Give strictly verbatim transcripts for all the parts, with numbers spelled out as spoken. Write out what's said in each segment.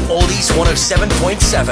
Oldies one oh seven point seven.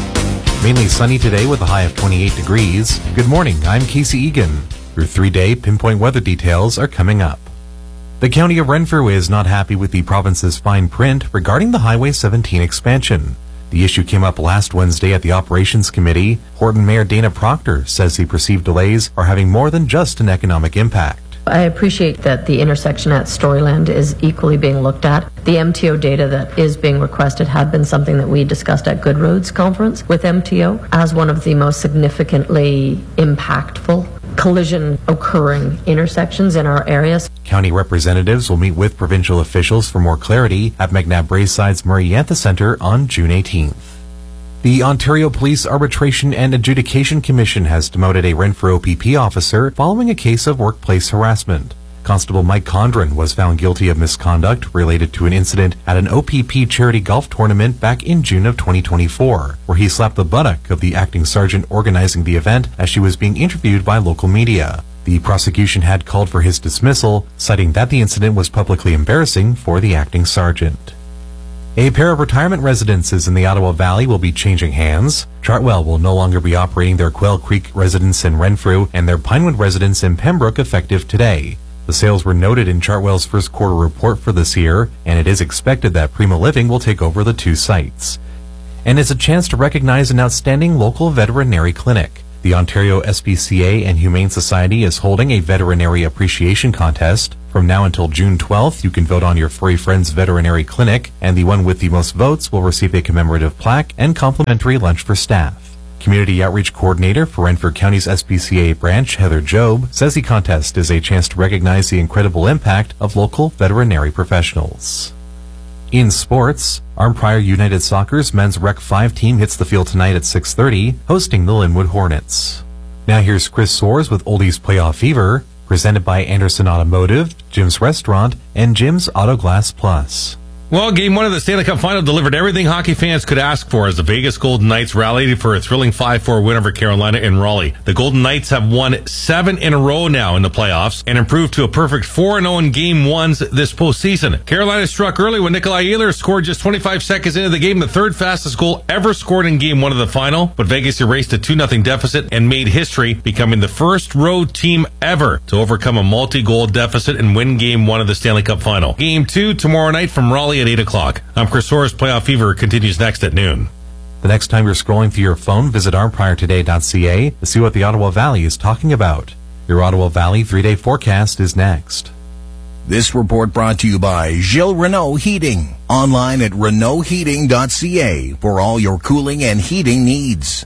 Mainly sunny today with a high of twenty-eight degrees. Good morning, I'm Casey Egan. Your three-day pinpoint weather details are coming up. The County of Renfrew is not happy with the province's fine print regarding the Highway seventeen expansion. The issue came up last Wednesday at the Operations Committee. Horton Mayor Dana Proctor says the perceived delays are having more than just an economic impact. I appreciate that the intersection at Storyland is equally being looked at. The M T O data that is being requested had been something that we discussed at Good Roads Conference with M T O as one of the most significantly impactful collision occurring intersections in our areas. County representatives will meet with provincial officials for more clarity at McNabb Brayside's Murray Yantha Centre on June eighteenth. The Ontario Police Arbitration and Adjudication Commission has demoted a Renfrew O P P officer following a case of workplace harassment. Constable Mike Condren was found guilty of misconduct related to an incident at an O P P charity golf tournament back in June of twenty twenty-four, where he slapped the buttock of the acting sergeant organizing the event as she was being interviewed by local media. The prosecution had called for his dismissal, citing that the incident was publicly embarrassing for the acting sergeant. A pair of retirement residences in the Ottawa Valley will be changing hands. Chartwell will no longer be operating their Quail Creek residence in Renfrew and their Pinewood residence in Pembroke effective today. The sales were noted in Chartwell's first quarter report for this year, and it is expected that Prima Living will take over the two sites. And it's a chance to recognize an outstanding local veterinary clinic. The Ontario S P C A and Humane Society is holding a veterinary appreciation contest. From now until June twelfth, you can vote on your Furry Friends veterinary clinic, and the one with the most votes will receive a commemorative plaque and complimentary lunch for staff. Community Outreach Coordinator for Renfrew County's S P C A branch, Heather Jobe, says the contest is a chance to recognize the incredible impact of local veterinary professionals. In sports, Arnprior United Soccer's men's Rec five team hits the field tonight at six thirty, hosting the Linwood Hornets. Now here's Chris Soares with Oldies Playoff Fever, presented by Anderson Automotive, Jim's Restaurant, and Jim's Auto Glass Plus. Well, Game one of the Stanley Cup Final delivered everything hockey fans could ask for as the Vegas Golden Knights rallied for a thrilling five four win over Carolina in Raleigh. The Golden Knights have won seven in a row now in the playoffs and improved to a perfect four and oh in Game ones this postseason. Carolina struck early when Nikolai Ehlers scored just twenty-five seconds into the game, the third fastest goal ever scored in Game one of the final. But Vegas erased a two nothing deficit and made history, becoming the first road team ever to overcome a multi-goal deficit and win Game one of the Stanley Cup Final. Game two tomorrow night from Raleigh at eight o'clock. I'm Chris Soares. Playoff Fever continues next at noon. The next time you're scrolling through your phone, visit arnprior today dot c a to see what the Ottawa Valley is talking about. Your Ottawa Valley three-day forecast is next. This report brought to you by Gilles Renault Heating. Online at renault heating dot c a for all your cooling and heating needs.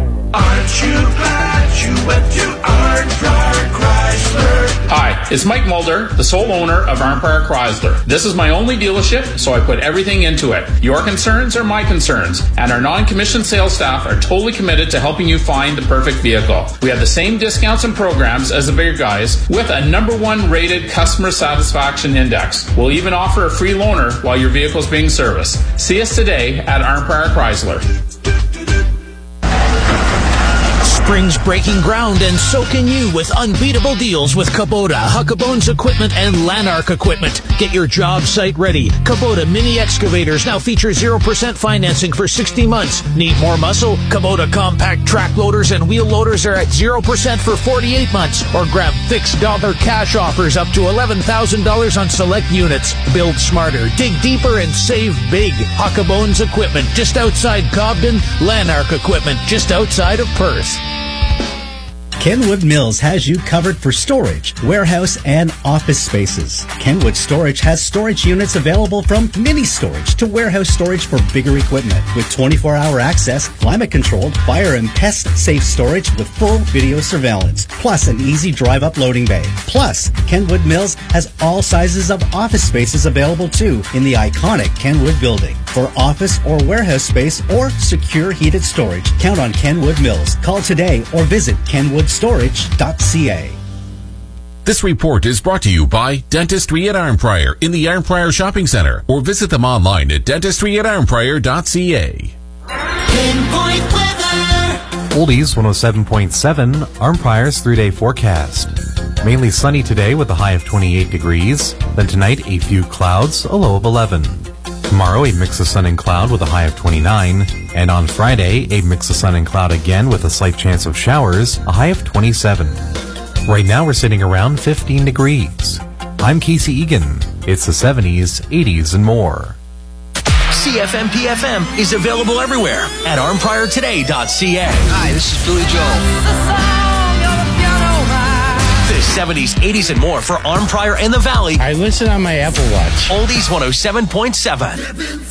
Aren't you glad you went to Arnprior Chrysler? Hi, it's Mike Mulder, the sole owner of Arnprior Chrysler. This is my only dealership, so I put everything into it. Your concerns are my concerns, and our non-commissioned sales staff are totally committed to helping you find the perfect vehicle. We have the same discounts and programs as the bigger guys with a number one rated customer satisfaction index. We'll even offer a free loaner while your vehicle is being serviced. See us today at Arnprior Chrysler. Spring's breaking ground, and so can you with unbeatable deals with Kubota, Huckabones Equipment, and Lanark Equipment. Get your job site ready. Kubota mini excavators now feature zero percent financing for sixty months. Need more muscle? Kubota compact track loaders and wheel loaders are at zero percent for forty-eight months. Or grab fixed dollar cash offers up to eleven thousand dollars on select units. Build smarter, dig deeper, and save big. Huckabones Equipment, just outside Cobden. Lanark Equipment, just outside of Perth. Kenwood Mills has you covered for storage, warehouse, and office spaces. Kenwood Storage has storage units available from mini storage to warehouse storage for bigger equipment with twenty-four hour access, climate-controlled, fire and pest-safe storage with full video surveillance, plus an easy drive-up loading bay. Plus, Kenwood Mills has all sizes of office spaces available too in the iconic Kenwood building. For office or warehouse space or secure heated storage, count on Kenwood Mills. Call today or visit kenwood storage dot c a. This report is brought to you by Dentistry at Arnprior in the Arnprior Shopping Centre, or visit them online at dentistry at arnprior dot c a. Pinpoint weather. Oldies one oh seven point seven, Arnprior's three-day forecast. Mainly sunny today with a high of twenty-eight degrees. Then tonight, a few clouds, a low of eleven. Tomorrow, a mix of sun and cloud with a high of twenty-nine. And on Friday, a mix of sun and cloud again with a slight chance of showers, a high of twenty-seven. Right now, we're sitting around fifteen degrees. I'm Casey Egan. It's the seventies, eighties, and more. C F M P F M is available everywhere at arm prior today dot c a. Hi, this is Billy Joel. The seventies, eighties, and more for Arm Prior and the Valley. I listen on my Apple Watch. Oldies one oh seven point seven.